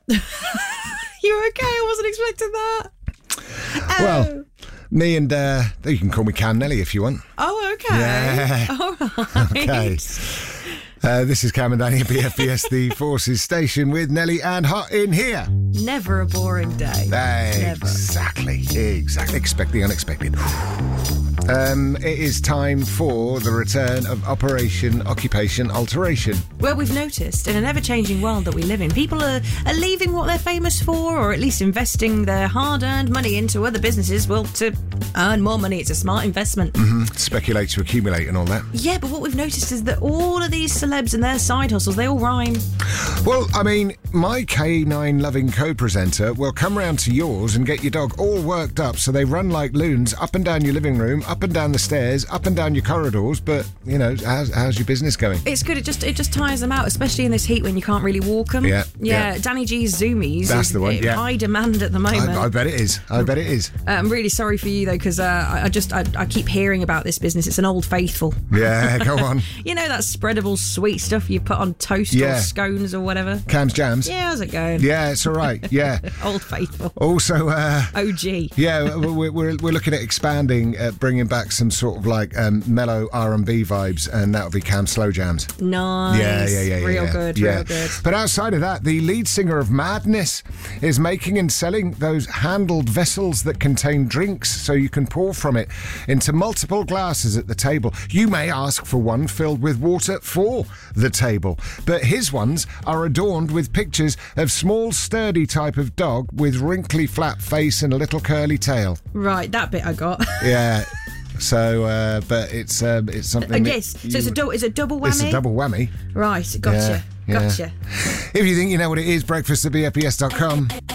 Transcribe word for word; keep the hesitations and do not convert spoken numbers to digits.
You okay? I wasn't expecting that. Oh. Well, me and, uh, you can call me Cam Nelly if you want. Oh, okay. Yeah. All right. Okay. Uh, this is Cam and Danny at B F B S, the Forces Station, with Nelly and Hot in here. Never a boring day. Never. Exactly. Exactly. Expect the unexpected. Um, it is time for the return of Operation Occupation Alteration. Well, we've noticed in an ever-changing world that we live in, people are, are leaving what they're famous for, or at least investing their hard-earned money into other businesses, well, to earn more money. It's a smart investment. Mm-hmm. Speculate to accumulate and all that. Yeah, but what we've noticed is that all of these celebs and their side hustles, they all rhyme. Well, I mean, my K nine loving co-presenter will come round to yours and get your dog all worked up so they run like loons up and down your living room, up and down the stairs, up and down your corridors. But, you know, how's, how's your business going? It's good. It just it just tires them out, especially in this heat when you can't really walk them. Yeah. Yeah. yeah. Danny G's Zoomies. That's is the one, yeah. high demand at the moment. I, I bet it is. I bet it is. Uh, I'm really sorry for you, though, because uh, I, I just I, I keep hearing about this business. It's an Old Faithful. Yeah, go on. You know that spreadable sweet stuff you put on toast Yeah. or scones or whatever? Cam's Jams. Yeah, how's it going? Yeah, it's all right. Yeah. Old Faithful. Also, uh, O G. yeah, we're, we're we're looking at expanding, uh, bringing back some sort of like um, mellow R and B vibes, and that'll be Cam's Slow Jams. Nice. Yeah, yeah, yeah, yeah. Real yeah. good, yeah. real good. But outside of that, the lead singer of Madness is making and selling those handled vessels that contain drinks, so you can pour from it into multiple glasses at the table. You may ask for one filled with water for the table, but his ones are adorned with pictures of small, sturdy type of dog with wrinkly flat face and a little curly tail. Right, that bit I got. Yeah. So, uh, but it's um, it's something. I guess. So it's a, do- it's a double whammy? It's a double whammy. Right, gotcha. Yeah, yeah. Gotcha. If you think you know what it is, breakfast at B F B S dot com.